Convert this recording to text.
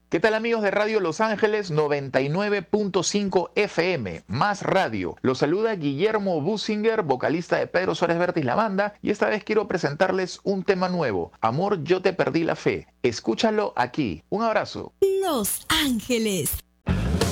¿Qué tal amigos de Radio Los Ángeles 99.5 FM, más radio? Los saluda Guillermo Businger, vocalista de Pedro Suárez Vértiz La Banda, y esta vez quiero presentarles un tema nuevo, Amor, yo te perdí la fe. Escúchalo aquí. Un abrazo. Los Ángeles.